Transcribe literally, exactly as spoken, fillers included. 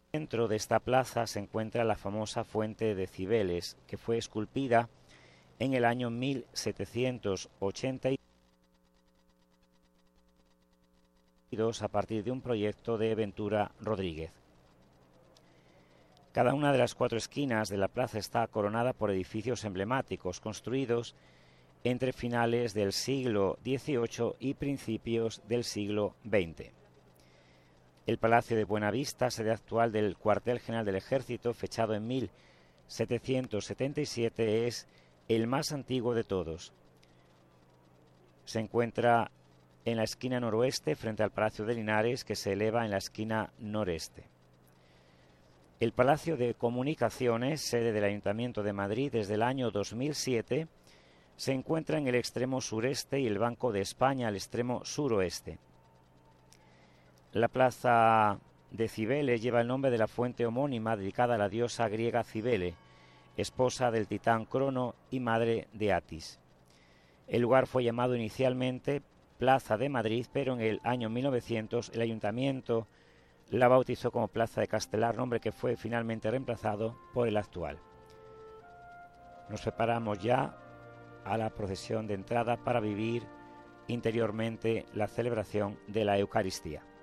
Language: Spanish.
Dentro de esta plaza se encuentra la famosa fuente de Cibeles, que fue esculpida en el año mil setecientos ochenta y dos a partir de un proyecto de Ventura Rodríguez. Cada una de las cuatro esquinas de la plaza está coronada por edificios emblemáticos construidos entre finales del siglo dieciocho y principios del siglo veinte. El Palacio de Buenavista, sede actual del Cuartel General del Ejército, fechado en mil setecientos setenta y siete, es el más antiguo de todos. Se encuentra en la esquina noroeste frente al Palacio de Linares, que se eleva en la esquina noreste. El Palacio de Comunicaciones, sede del Ayuntamiento de Madrid desde el año dos mil siete, se encuentra en el extremo sureste y el Banco de España al extremo suroeste. La plaza de Cibele lleva el nombre de la fuente homónima dedicada a la diosa griega Cibele, esposa del titán Crono y madre de Atis. El lugar fue llamado inicialmente Plaza de Madrid, pero en el año mil novecientos el ayuntamiento la bautizó como Plaza de Castelar, nombre que fue finalmente reemplazado por el actual. Nos preparamos ya a la procesión de entrada para vivir interiormente la celebración de la Eucaristía.